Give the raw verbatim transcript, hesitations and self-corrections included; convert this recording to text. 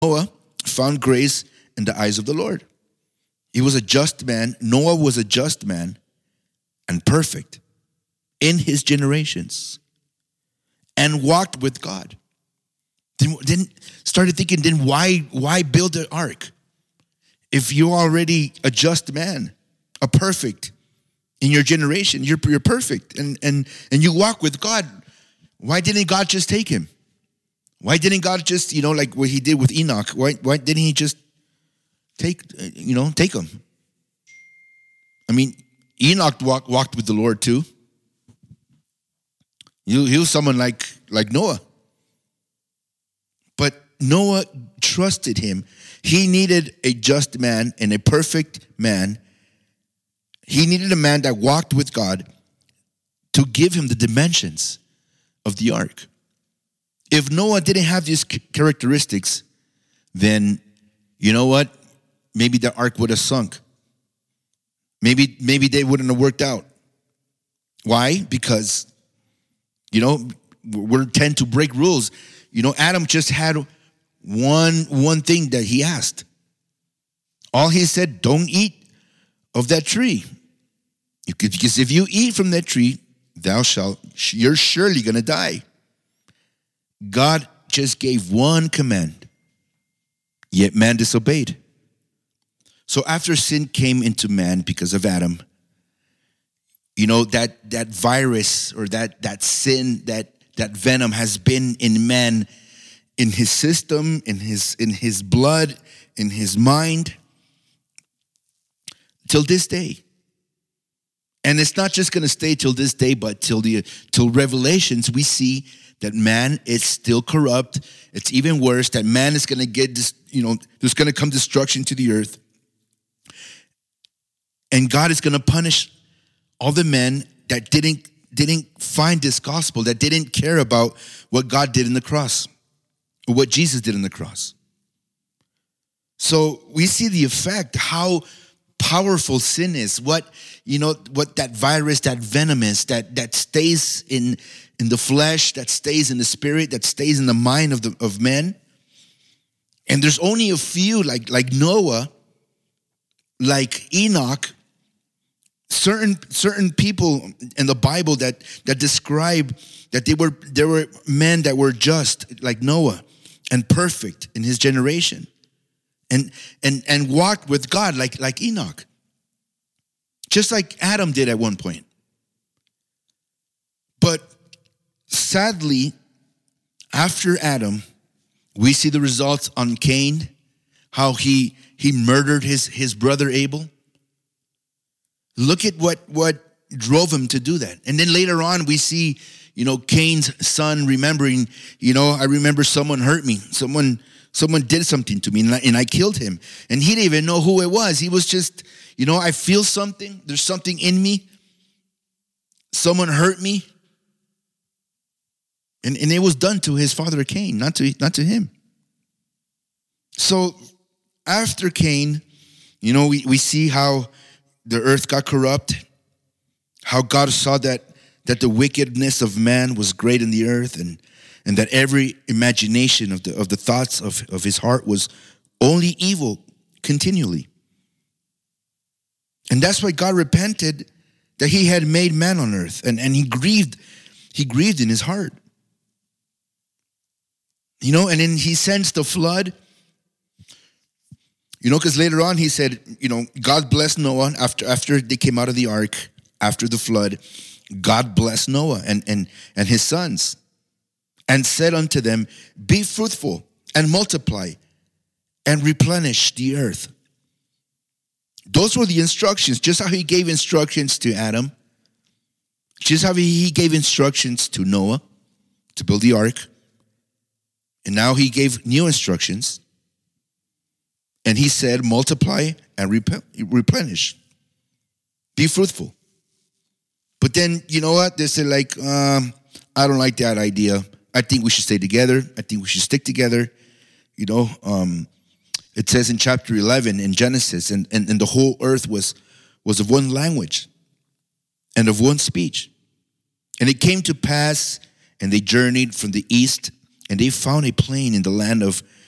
Noah found grace in the eyes of the Lord. He was a just man. Noah was a just man and perfect in his generations and walked with God. Then, then started thinking, then why, why build an ark? If you're already a just man, a perfect in your generation, you're, you're perfect and, and, and you walk with God. Why didn't God just take him? Why didn't God just, you know, like what he did with Enoch? Why, why didn't he just take, you know, take him? I mean, Enoch walk, walked with the Lord too. He, he was someone like, like Noah. But Noah trusted him. He needed a just man and a perfect man. He needed a man that walked with God to give him the dimensions of the ark. If Noah didn't have these characteristics, then you know what? Maybe the ark would have sunk. Maybe, maybe they wouldn't have worked out. Why? Because, you know, we tend to break rules. You know, Adam just had one, one thing that he asked. All he said, don't eat of that tree. Because if you eat from that tree, thou shalt, you're surely going to die. God just gave one command, yet man disobeyed. So after sin came into man because of Adam, you know, that that virus or that that sin, that that venom has been in man, in his system, in his in his blood, in his mind, till this day. And it's not just going to stay till this day, but till the till Revelations, we see that man is still corrupt. It's even worse that man is going to get this, you know, there's going to come destruction to the earth. And God is going to punish all the men that didn't didn't find this gospel, that didn't care about what God did in the cross, or what Jesus did in the cross. So we see the effect, how powerful sin is, what, you know, what that virus, that venom is, that, that stays in, in the flesh, that stays in the spirit, that stays in the mind of the of men. And there's only a few, like, like Noah, like Enoch, certain certain people in the Bible that, that describe that they were there were men that were just like Noah and perfect in his generation. And and and walked with God like, like Enoch. Just like Adam did at one point. But sadly, after Adam, we see the results on Cain, how he he murdered his, his brother Abel. Look at what, what drove him to do that. And then later on, we see, you know, Cain's son remembering, you know, I remember someone hurt me. Someone Someone did something to me and I, and I killed him. And he didn't even know who it was. He was just, you know, I feel something. There's something in me. Someone hurt me. And, and it was done to his father Cain, not to, not to him. So after Cain, you know, we, we see how the earth got corrupt, how God saw that, that the wickedness of man was great in the earth, and And that every imagination of the of the thoughts of, of his heart was only evil continually. And that's why God repented that he had made man on earth. And, and he grieved, he grieved in his heart. You know, and then he sends the flood. You know, because later on he said, you know, God blessed Noah after after they came out of the ark, after the flood. God blessed Noah and, and, and his sons. And said unto them, be fruitful and multiply and replenish the earth. Those were the instructions, just how he gave instructions to Adam, just how he gave instructions to Noah to build the ark. And now he gave new instructions. And he said, multiply and replenish. Be fruitful. But then, you know what? They said like, um, I don't like that idea. I think we should stay together. I think we should stick together. You know, um, it says in chapter eleven in Genesis, and, and, and the whole earth was, was of one language and of one speech. And it came to pass, and they journeyed from the east, and they found a plain in the land of